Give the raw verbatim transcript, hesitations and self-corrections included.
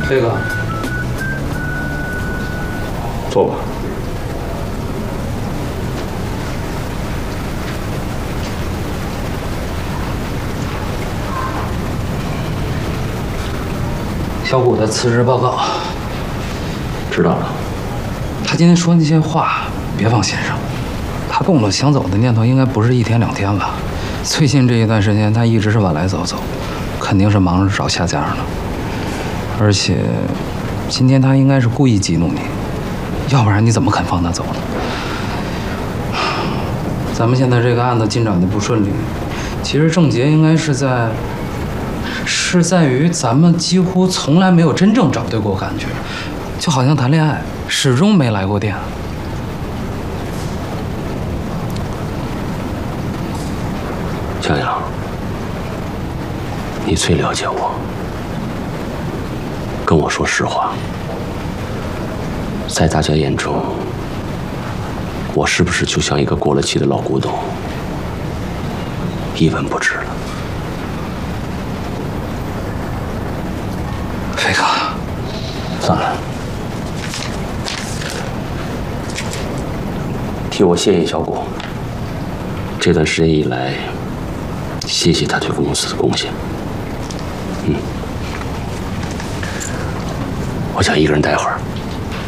飞哥， 坐吧。 小谷的辞职报告， 知道了。 他今天说那些话，别放心上。他动了想走的念头，应该不是一天两天了。最近这一段时间，他一直是晚来早走，肯定是忙着找下家呢。而且，今天他应该是故意激怒你，要不然你怎么肯放他走呢？咱们现在这个案子进展的不顺利，其实症结应该是在。是在于咱们几乎从来没有真正找对过感觉，就好像谈恋爱始终没来过电。 江阳，你最了解我，跟我说实话，在大家眼中，我是不是就像一个过了期的老古董，一文不值了？ 飞哥， 算了，替我谢谢小谷。这段时间以来，谢谢他对公司的贡献。嗯，我想一个人待会儿。